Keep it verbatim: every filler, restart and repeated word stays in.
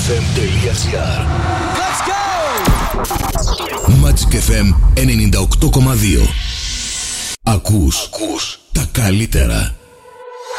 magic.gr. Let's go! Magic εφ εμ ενενήντα οκτώ κόμμα δύο. Ακούς, Ακούς τα καλύτερα.